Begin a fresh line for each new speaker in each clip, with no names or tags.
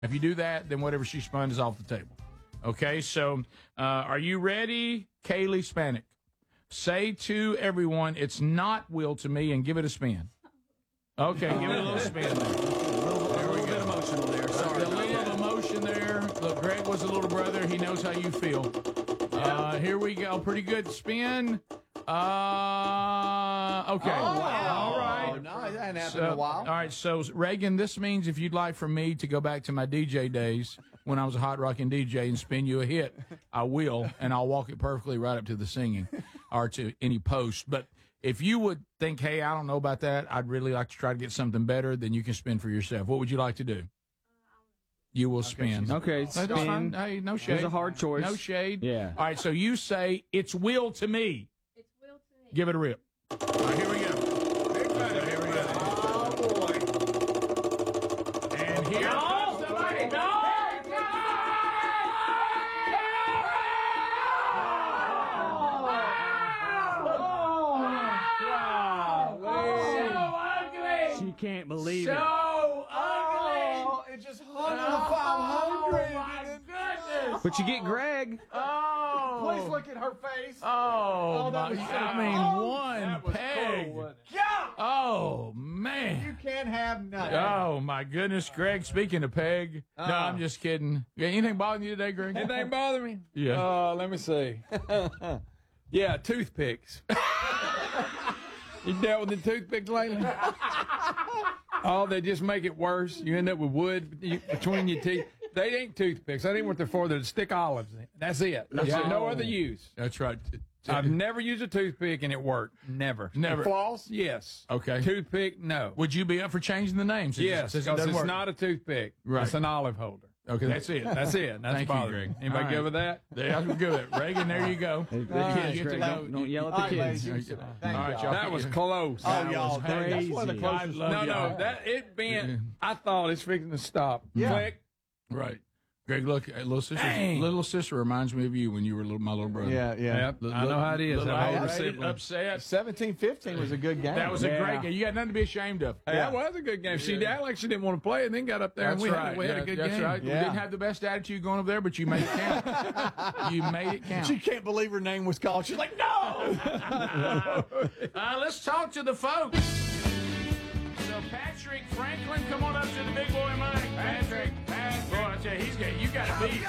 If you do that, then whatever she spun is off the table. Okay, so are you ready, Kaylee Spanik? Say to everyone, it's not Will to me, and give it a spin. Okay, give it a little spin there.
A little bit emotional there. Sorry.
A little emotion there. Look, Greg was a little brother. He knows how you feel. Here we go. Pretty good spin. Okay.
Oh, wow.
All right.
No, that hadn't happened in a while.
All right, so Reagan, this means if you'd like for me to go back to my DJ days when I was a hot rocking DJ and spin you a hit, I will, and I'll walk it perfectly right up to the singing or to any post. But if you would think, hey, I don't know about that, I'd really like to try to get something better, then you can spin for yourself. What would you like to do? You will spin.
Okay,
That's fine.
spin.
Hey, no shade.
It's a hard choice.
No shade.
Yeah.
All right, so you say, it's Will to me.
It's Will to me.
Give it a rip. All right, here we go. Here we go.
Oh, boy.
And here comes the money.
She can't believe
So
it.
ugly.
Oh, it just hung on 500.
Oh, my goodness.
But you get Greg.
Oh.
Please look at her face.
Oh,
that
my,
was so
I mean,
cool.
one peg.
Yeah.
Oh, man.
You can't have nothing.
Oh, my goodness, Greg. Speaking of peg. No, I'm just kidding. Anything bothering you today, Greg?
Anything bother me?
Yeah.
Let me see. Yeah, toothpicks. You dealt with the toothpicks lately? Oh, they just make it worse. You end up with wood between your teeth. They ain't toothpicks. That ain't what they're for. They're to stick olives in. That's it. There's no other use.
That's right.
I've never used a toothpick and it worked. Never.
Never.
Floss? Yes.
Okay.
Toothpick? No.
Would you be up for changing the name?
Yes,
Since it
because
doesn't
it's
work?
not a toothpick.
Right.
It's an olive holder.
Okay, that's it.
That's it. That's
Thank you,
bothering.
Greg.
Anybody
All
good
right.
with that?
That's good. Reagan, there you go.
The
kids
kids,
get to
Greg,
go.
don't yell at the
All right,
kids.
ladies.
All
Thank
right,
y'all.
y'all.
That was close.
Oh, y'all.
was
That's one of the
I
closest.
love
No,
y'all.
no, that it bent. I thought it's fixing to stop.
Yeah.
Click.
Right. Greg, look, little sister reminds me of you when you were my little brother.
Yeah, yeah.
Yep. I know how it is.
Little
That older
irritated,
sibling.
upset.
17-15 was a good game.
That was a
Yeah.
great game. You got nothing to be ashamed of.
Hey, that was a good game. She acted like she didn't want to play and then got up there
That's
and
right.
we had a good
That's
game.
right.
Yeah.
We didn't have the best attitude going over there, but you made it count. You made it count.
She can't believe her name was called. She's like, no!
Let's talk to the folks. So Patrick Franklin, come on up to the big boy mic. Patrick. Boy, I tell you, you got a beat.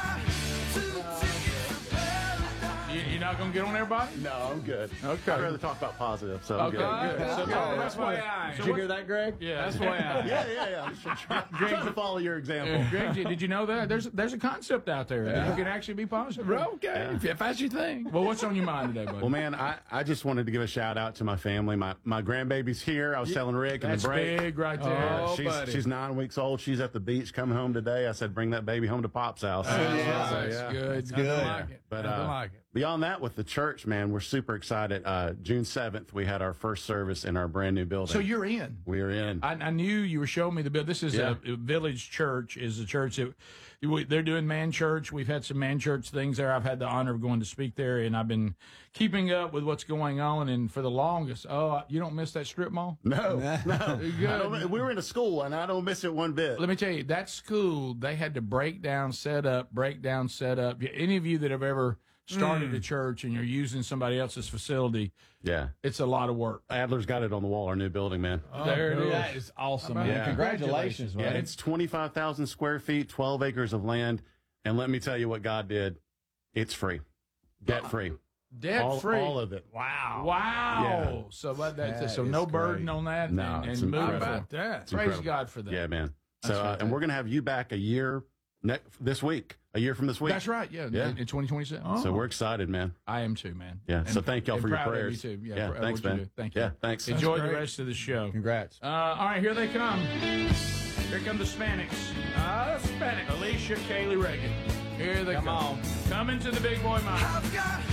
You're not going to get on there, Bobby?
No, I'm good.
Okay.
I'd rather talk about positive, so I'm
Okay,
good.
good. So
That's why I.
Did you hear that, Greg?
Yeah.
That's why I.
Yeah. I'm just trying to follow your example.
Greg, did you know that? There's a concept out there that you can actually be positive.
Okay, if that's your thing.
Well, what's on your mind today, buddy?
Well, man, I just wanted to give a shout out to my family. My grandbaby's here. I was telling Rick in
That's
the break.
big right there.
Oh, buddy.
She's 9 weeks old. She's at the beach coming home today. I said, bring that baby home to Pop's house.
That's good.
It's good. I like it.
But
I like it.
beyond that, with the church, man, we're super excited. June 7th, we had our first service in our brand new building.
So you're in.
We're in.
I knew you were showing me the bill. This is
Yeah.
a Village Church. Is a church that they're doing man church. We've had some man church things there. I've had the honor of going to speak there, and I've been keeping up with what's going on. And for the longest, you don't miss that strip mall?
No.
Good.
We were in a school, and I don't miss it one bit.
Let me tell you, that school, they had to break down, set up. Any of you that have ever started a church and you're using somebody else's facility,
Yeah.
it's a lot of work.
Adler's got it on the wall, our new building, man.
There it is.
That is awesome, man.
Yeah.
Congratulations,
Yeah,
man.
it's 25,000 square feet, 12 acres of land. And let me tell you what God did. It's free. Debt free.
Debt free.
All of it.
Wow.
Yeah.
So
That
so
is
no burden
great.
on that.
No,
and
it's
moving
incredible.
forward.
How about that?
It's
Praise
incredible.
God for that.
Yeah, man.
That's
So,
right.
and we're going to have you back a year this week, a year from this week.
That's right. Yeah.
Yeah.
In 2027.
So we're excited, man.
I am too, man.
Yeah.
And-
So thank y'all
and
for your
proud of
prayers.
you too.
Yeah.
for
Thanks,
what you
man.
do. Thank you.
Yeah. Thanks.
Enjoy
That's
the
great.
rest of the show.
Congrats.
All right, here they come. Here come the Hispanics.
Hispanic.
Alicia, Kaylee, Reagan. Here they come.
on.
Coming to the big boy mile.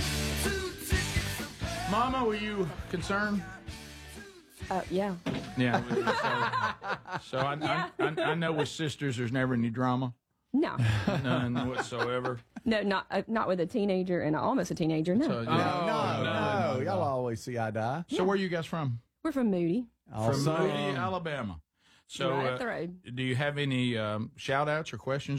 Mama, were you concerned?
Yeah.
Yeah. So I know with sisters, there's never any drama,
No.
none whatsoever.
No, not with a teenager and almost a teenager. No.
So,
No. Y'all always see eye to eye.
So where are you guys from?
We're from Moody.
From Moody, Alabama. So,
Right up the road.
do you have any shout outs or questions